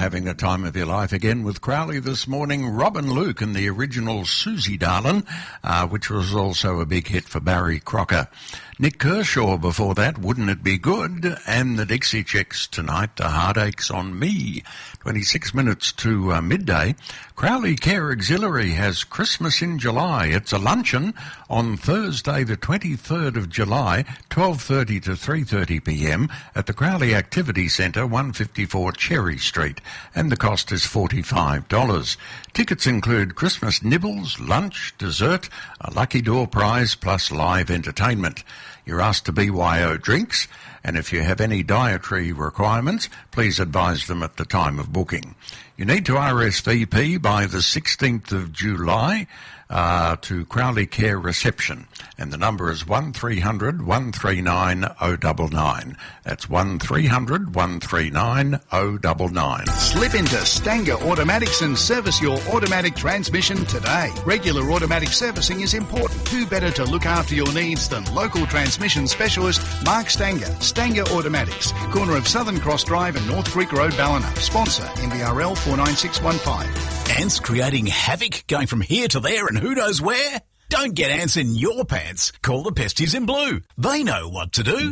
having the time of your life again with Crowley this morning. Robin Luke and the original Susie Darlin', which was also a big hit for Barry Crocker. Nick Kershaw before that, Wouldn't It Be Good? And the Dixie Chicks tonight, The Heartaches on Me. 26 minutes to midday. Crowley Care Auxiliary has Christmas in July. It's a luncheon on Thursday the 23rd of July, 12:30 to 3:30 p.m. at the Crowley Activity Centre, 154 Cherry Street, and the cost is $45. Tickets include Christmas nibbles, lunch, dessert, a lucky door prize plus live entertainment. You're asked to BYO drinks, and if you have any dietary requirements, please advise them at the time of booking. You need to RSVP by the 16th of July to Crowley Care Reception, and the number is 1300 139 099. That's 1300 139 099. Slip into Stanger Automatics and service your automatic transmission today. Regular automatic servicing is important. Who better to look after your needs than local transmission specialist Mark Stanger? Stanger Automatics, corner of Southern Cross Drive and North Creek Road, Ballina. Sponsor NBRL 49615. Ants creating havoc, going from here to there and who knows where? Don't get ants in your pants. Call the Pesties in Blue. They know what to do.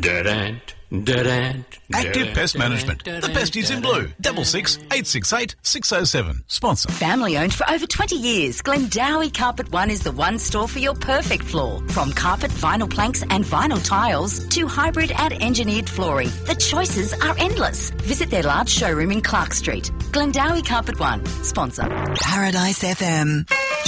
Active Pest Management. The Pesties in Blue. 66 868 607. Sponsor. Family owned for over 20 years, Glendowie Carpet One is the one store for your perfect floor. From carpet, vinyl planks and vinyl tiles to hybrid and engineered flooring, the choices are endless. Visit their large showroom in Clark Street. Glendowie Carpet One. Sponsor. Paradise FM.